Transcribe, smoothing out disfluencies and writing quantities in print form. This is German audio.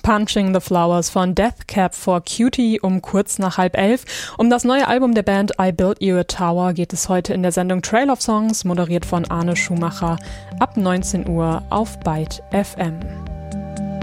Punching the Flowers von Death Cab for Cutie um kurz nach 10:30. Um das neue Album der Band I Built You a Tower geht es heute in der Sendung Trail of Songs, moderiert von Arne Schumacher, ab 19 Uhr auf Byte FM.